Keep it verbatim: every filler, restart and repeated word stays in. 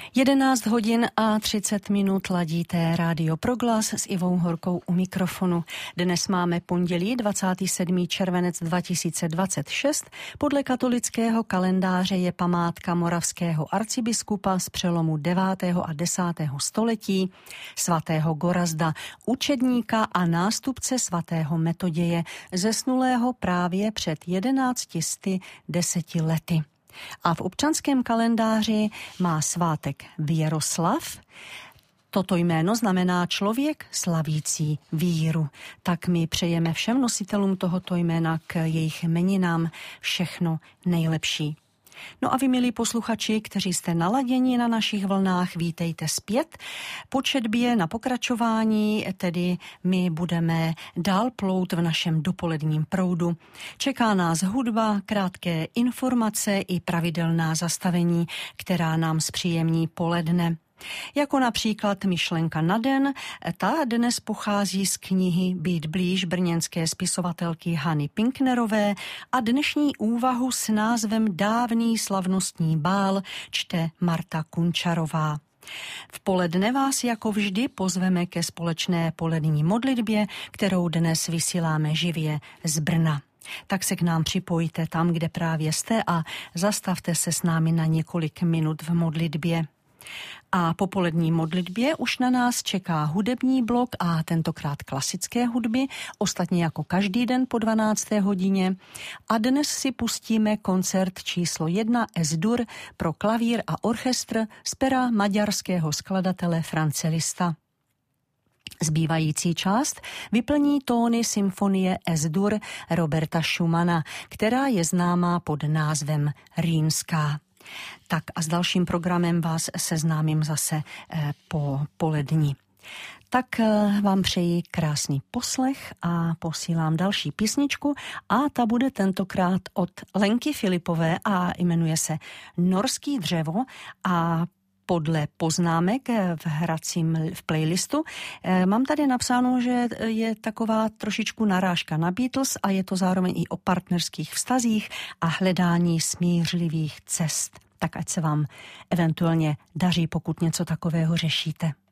jedenáct hodin a třicet minut ladíte Rádio Proglas s Ivou Horkou u mikrofonu. Dnes máme pondělí dvacátého sedmého červenec dva tisíce dvacet šest. Podle katolického kalendáře je památka moravského arcibiskupa z přelomu devátého a desátého století, svatého Gorazda, učedníka a nástupce svatého Metoděje, zesnulého právě před jedenácti sty deseti lety. A v občanském kalendáři má svátek Věroslav. Toto jméno znamená člověk slavící víru. Tak my přejeme všem nositelům tohoto jména k jejich jmeninám všechno nejlepší. No a vy, milí posluchači, kteří jste naladěni na našich vlnách, vítejte zpět. Po četbě na pokračování, tedy my budeme dál plout v našem dopoledním proudu. Čeká nás hudba, krátké informace i pravidelná zastavení, která nám zpříjemní poledne. Jako například myšlenka na den, ta dnes pochází z knihy Být blíž brněnské spisovatelky Hany Pinknerové a dnešní úvahu s názvem Dávný slavnostní bál čte Marta Kunčarová. V poledne vás jako vždy pozveme ke společné polední modlitbě, kterou dnes vysíláme živě z Brna. Tak se k nám připojte tam, kde právě jste a zastavte se s námi na několik minut v modlitbě. A po polední modlitbě už na nás čeká hudební blok a tentokrát klasické hudby, ostatně jako každý den po dvanácté hodině. A dnes si pustíme koncert číslo jedna Es-dur pro klavír a orchestr z pera maďarského skladatele France Liszta. Zbývající část vyplní tóny symfonie Es-dur Roberta Schumana, která je známá pod názvem Rýnská. Tak a s dalším programem vás seznámím zase eh, po poledni. Tak eh, vám přeji krásný poslech a posílám další písničku a ta bude tentokrát od Lenky Filipové a jmenuje se Norský dřevo a podle poznámek v hracím v playlistu mám tady napsáno, že je taková trošičku narážka na Beatles a je to zároveň i o partnerských vztazích a hledání smířlivých cest. Tak ať se vám eventuálně daří, pokud něco takového řešíte.